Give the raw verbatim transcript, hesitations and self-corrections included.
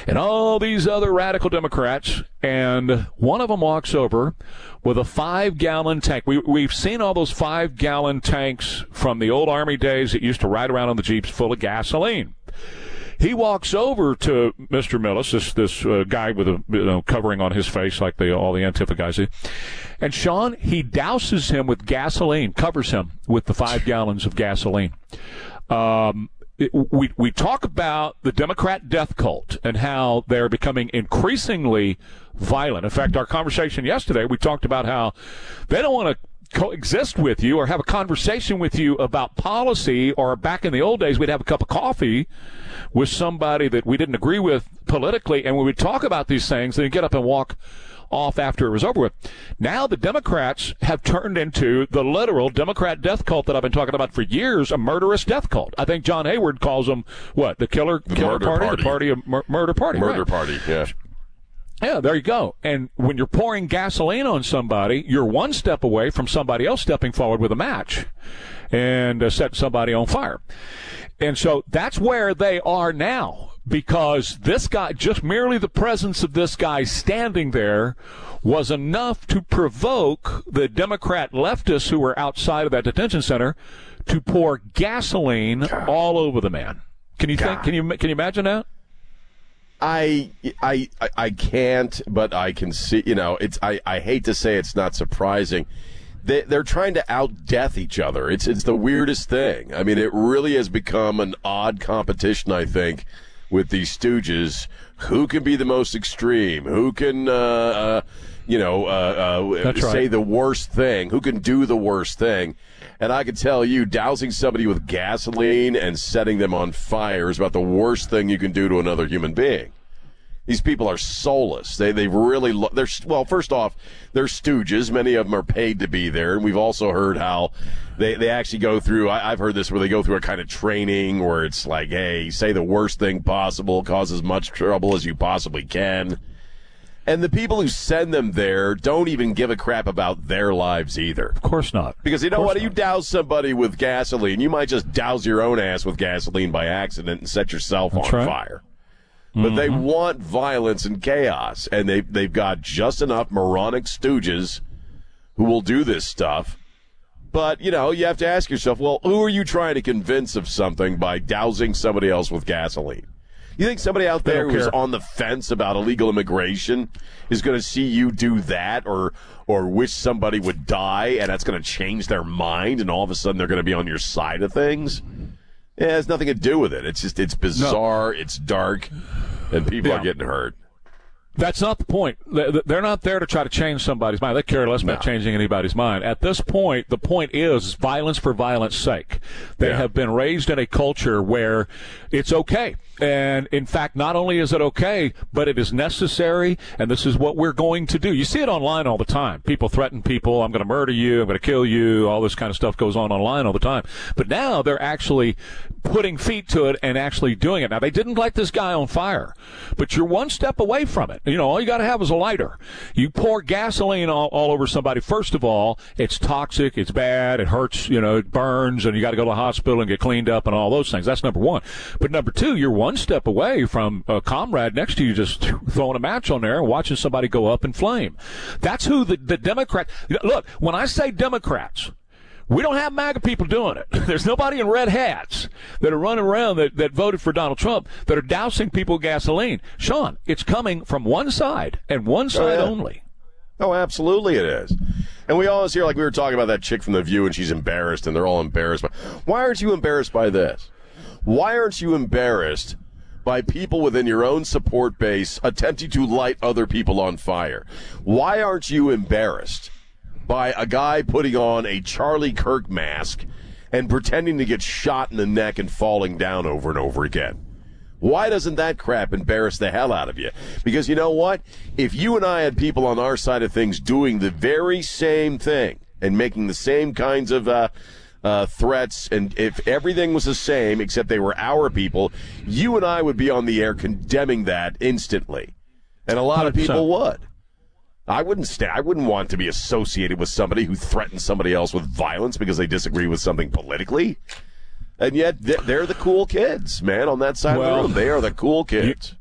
and all these other radical Democrats, and one of them walks over with a five-gallon tank. We, we've seen all those five-gallon tanks from the old Army days that used to ride around on the Jeeps full of gasoline. He walks over to Mister Millis, this this uh, guy with a you know, covering on his face like the, all the Antifa guys do. And, Sean, he douses him with gasoline, covers him with the five gallons of gasoline. Um, it, we, we talk about the Democrat death cult and how they're becoming increasingly violent. In fact, our conversation yesterday, we talked about how they don't want to coexist with you or have a conversation with you about policy, or back in the old days we'd have a cup of coffee with somebody that we didn't agree with politically, and we would talk about these things and then get up and walk off after it was over with. Now the Democrats have turned into the literal Democrat death cult that I've been talking about for years, a murderous death cult. I think John Hayward calls them, what, the killer, the killer party? party? The party of mur- murder party, Murder right. party, yeah. Yeah, there you go. And when you're pouring gasoline on somebody, you're one step away from somebody else stepping forward with a match and uh, set somebody on fire. And so that's where they are now, because this guy, just merely the presence of this guy standing there was enough to provoke the Democrat leftists who were outside of that detention center to pour gasoline God. all over the man. Can you God. think? Can you can you imagine that? I, I, I can't, but I can see, you know, it's, I, I hate to say it's not surprising. They, they're trying to out-death each other. It's, it's the weirdest thing. I mean, it really has become an odd competition, I think, with these stooges. Who can be the most extreme? Who can, uh, uh you know, uh, uh say right. the worst thing? Who can do the worst thing? And I can tell you, dousing somebody with gasoline and setting them on fire is about the worst thing you can do to another human being. These people are soulless. They they really lo- they're well. First off, they're stooges. Many of them are paid to be there, and we've also heard how they they actually go through. I, I've heard this where they go through a kind of training where it's like, hey, say the worst thing possible, cause as much trouble as you possibly can. And the people who send them there don't even give a crap about their lives either. Of course not. Because you know what? If you douse somebody with gasoline, you might just douse your own ass with gasoline by accident and set yourself That's on right. fire. But mm-hmm. they want violence and chaos, and they, they've got just enough moronic stooges who will do this stuff. But, you know, you have to ask yourself, well, who are you trying to convince of something by dousing somebody else with gasoline? You think somebody out there who's on the fence about illegal immigration is going to see you do that, or or wish somebody would die, and that's going to change their mind, and all of a sudden they're going to be on your side of things? Yeah, it has nothing to do with it. It's just, it's bizarre, no. It's dark, and people yeah. are getting hurt. That's not the point. They're not there to try to change somebody's mind. They care less about no. changing anybody's mind. At this point, the point is violence for violence sake. They yeah. have been raised in a culture where it's okay. And, in fact, not only is it okay, but it is necessary, and this is what we're going to do. You see it online all the time. People threaten people, I'm going to murder you, I'm going to kill you, all this kind of stuff goes on online all the time. But now they're actually putting feet to it and actually doing it. Now, they didn't light this guy on fire, but you're one step away from it. You know, all you got to have is a lighter. You pour gasoline all, all over somebody. First of all, it's toxic, it's bad, it hurts, you know, it burns, and you got to go to the hospital and get cleaned up and all those things. That's number one. But number two, you're one step away from a comrade next to you just throwing a match on there and watching somebody go up in flame. That's who the, the Democrat. Look, when I say Democrats, we don't have MAGA people doing it. There's nobody in red hats that are running around that, that voted for Donald Trump that are dousing people with gasoline. Sean, it's coming from one side and one side oh, yeah. only. Oh, absolutely it is. And we always hear, like we were talking about that chick from The View, and she's embarrassed, and they're all embarrassed. But why aren't you embarrassed by this? Why aren't you embarrassed by people within your own support base attempting to light other people on fire? Why aren't you embarrassed by a guy putting on a Charlie Kirk mask and pretending to get shot in the neck and falling down over and over again? Why doesn't that crap embarrass the hell out of you? Because you know what? If you and I had people on our side of things doing the very same thing and making the same kinds of uh, uh, threats, and if everything was the same except they were our people, you and I would be on the air condemning that instantly. And a lot of people would. I wouldn't stay. I wouldn't want to be associated with somebody who threatens somebody else with violence because they disagree with something politically. And yet they're the cool kids, man, on that side well, of the room. They are the cool kids.